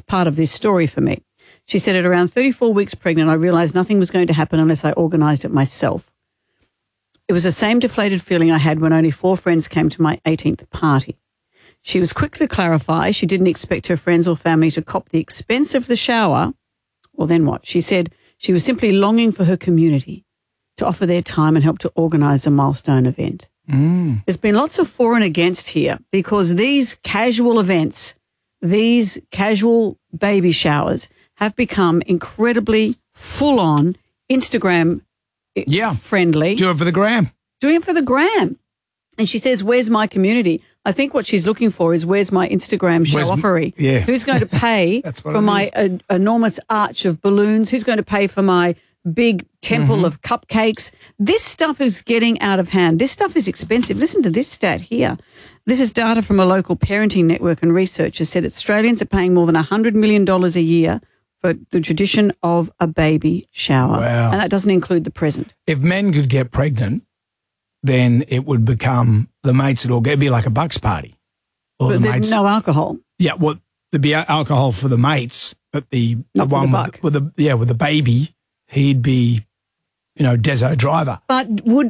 part of this story for me. She said, at around 34 weeks pregnant, I realised nothing was going to happen unless I organised it myself. It was the same deflated feeling I had when only 4 friends came to my 18th party. She was quick to clarify she didn't expect her friends or family to cop the expense of the shower. Well, then what? She said she was simply longing for her community to offer their time and help to organise a milestone event. There's been lots of for and against here because these casual events, these casual baby showers have become incredibly full-on Instagram friendly. Do it for the gram. Doing it for the gram. And she says, where's my community? I think what she's looking for is where's my Instagram show-offery? Yeah. Who's going to pay for my enormous arch of balloons? Who's going to pay for my big temple of cupcakes? This stuff is getting out of hand. This stuff is expensive. Listen to this stat here. This is data from a local parenting network, and researchers said Australians are paying more than $100 million a year for the tradition of a baby shower. Wow. And that doesn't include the present. If men could get pregnant, then it would become the mates would all go. It'd be like a bucks party. Or But the there's mates. no alcohol. Yeah, well, there'd be alcohol for the mates, but the Not for one the buck. with the baby, he'd be, Deso driver. But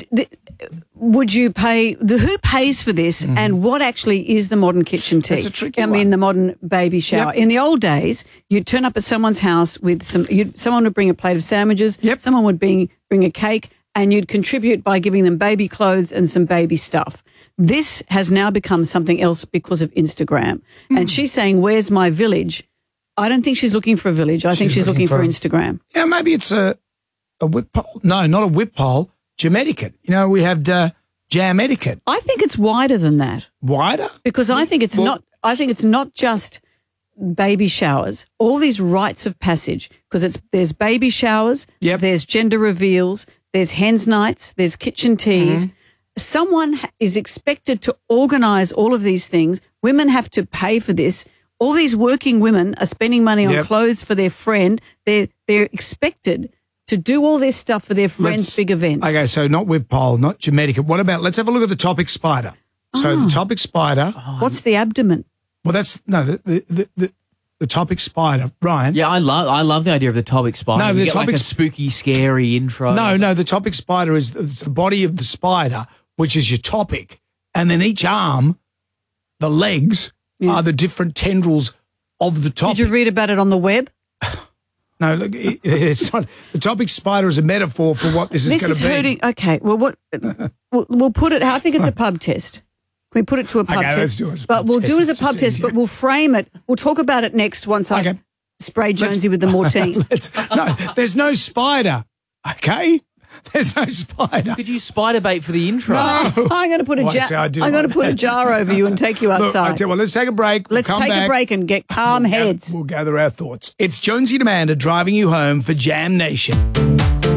would you pay who pays for this, and what actually is the modern kitchen tea? That's a tricky the modern baby shower. Yep. In the old days, you'd turn up at someone's house with someone would bring a plate of sandwiches, Yep. someone would bring a cake, and you'd contribute by giving them baby clothes and some baby stuff. This has now become something else because of Instagram. And she's saying, where's my village? I don't think she's looking for a village. I think she's looking for Instagram. Yeah, maybe it's a whip pole. No, not a whip pole. Jam etiquette. We have jam etiquette. I think it's wider than that. Wider? Because I think it's not. I think it's not just baby showers. All these rites of passage, because there's baby showers. Yep. There's gender reveals. There's hens nights. There's kitchen teas. Someone is expected to organise all of these things. Women have to pay for this. All these working women are spending money on clothes for their friend. They're expected to do all this stuff for their friends' big events. Okay, so not whip pole, not jam etiquette. What about? Let's have a look at the topic spider. So the topic spider. What's the abdomen? Well, that's the topic spider, Brian. Yeah, I love the idea of the topic spider. No, You the get like topic a spooky, scary intro. No, the topic spider is it's the body of the spider, which is your topic, and then each arm, the legs, are the different tendrils of the topic. Did you read about it on the web? No, look, it's not. The topic spider is a metaphor for what this is going to be. Hurting. Okay, well, we'll put it. I think it's a pub test. Can we put it to a pub test? Let's do it as a But pub we'll test. do it as a It's pub just test, easier. but we'll frame it. We'll talk about it next once I Okay. spray Jonesy with the Mortine. No, there's no spider. Okay, there's no spider. Could you spider bait for the intro? No. I'm going to put a jar over you and take you Look, outside. I tell you what, let's take a break. Let's We'll come take back. a break and get calm heads. We'll gather our thoughts. It's Jonesy and Amanda driving you home for Jam Nation.